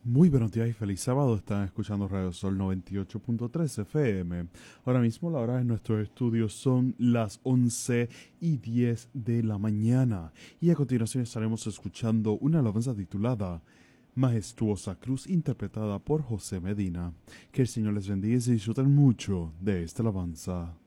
Muy buenos días y feliz sábado. Están escuchando Radio Sol 98.3 FM. Ahora mismo la hora de nuestros estudios son las 11:10 de la mañana. Y a continuación estaremos escuchando una alabanza titulada Majestuosa Cruz, interpretada por José Medina. Que el Señor les bendiga y se disfruten mucho de esta alabanza.